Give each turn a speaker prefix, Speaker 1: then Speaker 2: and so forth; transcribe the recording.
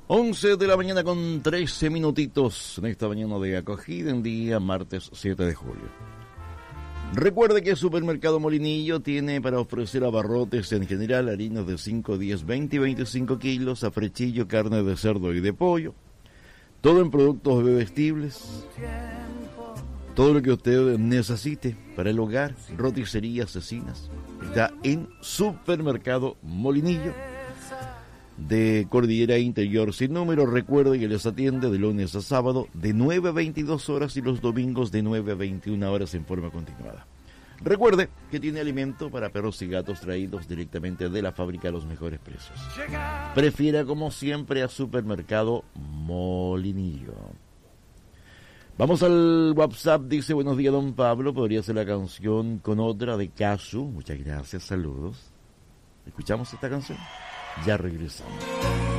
Speaker 1: 11 de la mañana con 13 minutitos en esta mañana de acogida en día martes 7 de julio. Recuerde que el Supermercado Molinillo tiene para ofrecer abarrotes en general, harinas de 5, 10, 20 y 25 kilos, afrechillo, carne de cerdo y de pollo, todo en productos bebestibles, todo lo que usted necesite para el hogar, roticería, cecinas, está en Supermercado Molinillo de Cordillera Interior sin número. Recuerde que les atiende de lunes a sábado de 9 a 22 horas y los domingos de 9 a 21 horas en forma continuada. Recuerde que tiene alimento para perros y gatos traídos directamente de la fábrica a los mejores precios. Prefiera como siempre a Supermercado Molinillo. Vamos al WhatsApp, dice: buenos días, don Pablo, podría ser la canción con otra de Casu. Muchas gracias, saludos. ¿Escuchamos esta canción? Ya regresamos.